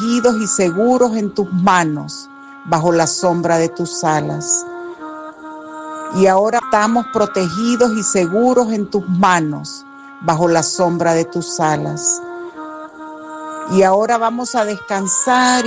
protegidos y seguros en tus manos, bajo la sombra de tus alas. Y ahora estamos protegidos y seguros en tus manos, bajo la sombra de tus alas. Y ahora vamos a descansar